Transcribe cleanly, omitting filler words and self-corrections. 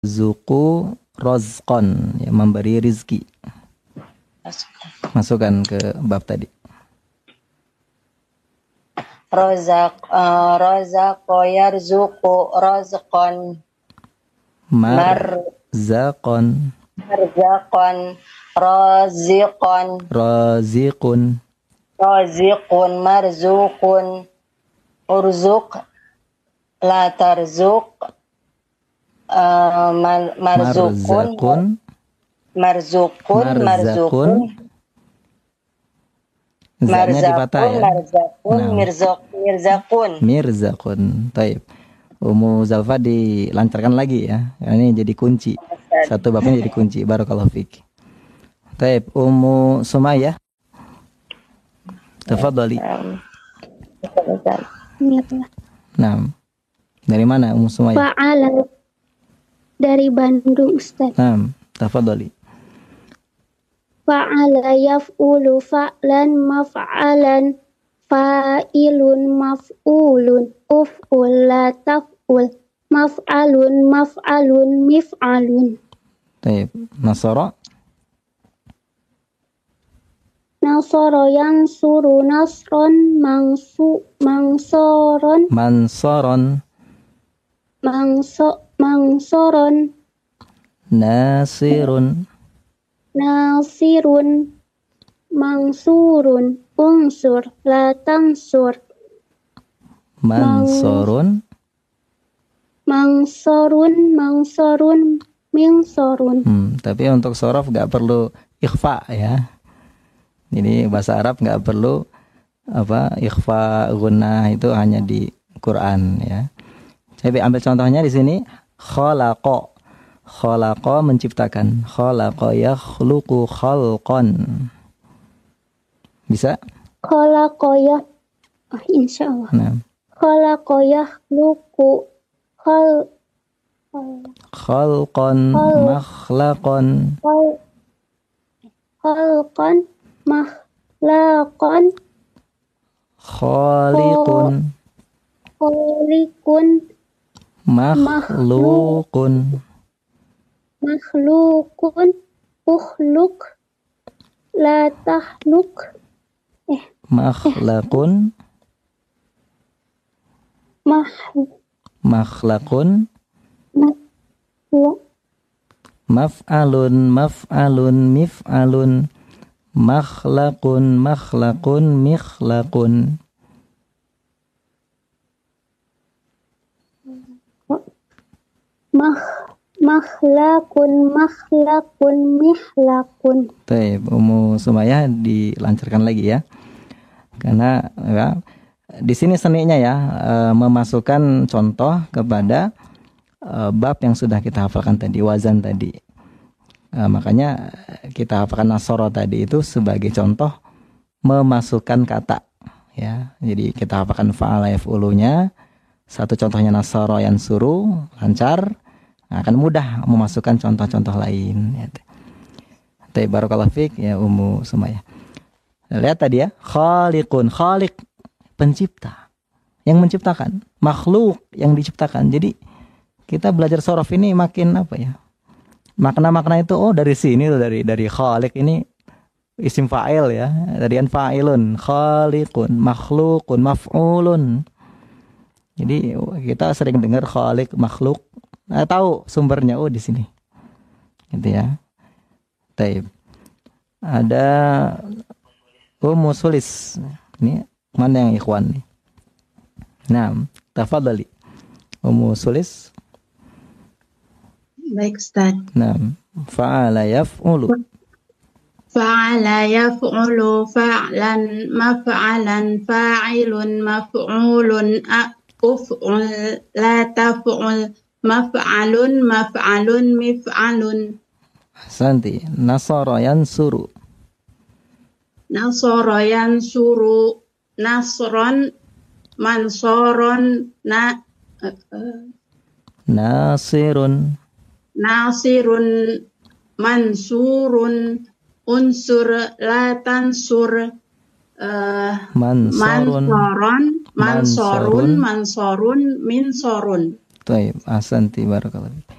Zuku rozqon, ya, memberi rizki. Masukkan ke bab tadi. Razaqo yarzuqu razqan marzaqon raziqun marzuqun urzuq la tarzuq marzukun Zatnya di fathah ya. Mirzakun. Taib. Ummu Zalfa dilancarkan lagi ya. Ini jadi kunci. Satu babnya jadi kunci. Barakallahu fiik. Taib. Ummu Sumayyah. Tafadhali. Naam. Dari mana Ummu Sumayyah? Fa'ala. Dari Bandung, Ustaz. Naam. Tafadhali. Fa'ala yaf'ulu fa'lan maf'alan fa'ilun maf'ulun uf'ul la taf'ul maf'alun mif'alun. Baik, nasara yansuru nasron mangsoron nasirun mangsurun unsur la tangsur mangsorun mingsorun. Tapi untuk sorof nggak perlu ikhfa ya. Jadi bahasa Arab nggak perlu ikhfa gunnah, itu hanya di Quran ya. Saya ambil contohnya di sini. Khalaqa menciptakan. Khalaqa yakhluqu khalqan. Bisa? Khalaqa insyaallah. Nah. Khalaqa yakhluqu khalqan makhlaqan. Khalqan makhlaqan. Khaliqun makhlukun ukhluk la tahluk makhlakun maf'alun mif'alun makhlakun mikhlakun. makhlakun mihlakun. Baik, Ummu Sumayyah dilancarkan lagi ya. Karena ya, di sini seninya ya memasukkan contoh kepada bab yang sudah kita hafalkan tadi, wazan tadi. Makanya kita hafalkan nasara tadi itu sebagai contoh memasukkan kata ya. Jadi kita hafalkan fa'ala yaf'ulunya. Satu contohnya nasara yansuru, lancar. Akan mudah memasukkan contoh-contoh lain ya. Barakallahu fiik ya Ummu Sumayyah. Lihat tadi ya, khaliqun, khaliq pencipta, yang menciptakan, makhluk yang diciptakan. Jadi kita belajar sorof ini makin makna-makna itu dari sini loh, dari khaliq ini isim fa'il ya, dari fa'ilun, khaliqun, makhlukun, maf'ulun. Jadi kita sering dengar khaliq, makhluk, tahu sumbernya di sini. Gitu ya. Taib. Ada Ummu Sulis. Ini mana yang ikhwan nih? Nah, tafadhali. Ummu Sulis. Baik, Ustaz. Nah, fa'ala yaf'ulu. Fa'ala yaf'ulu fa'lan maf'alan fa'ilun maf'ulun uf'ul la taf'ul maf'alun mif'alun. Santi, nasara yansuru nasron mansoron nasirun mansurun unsur la tansur mansorun minsorun. Taib, ahsanti barakallahu.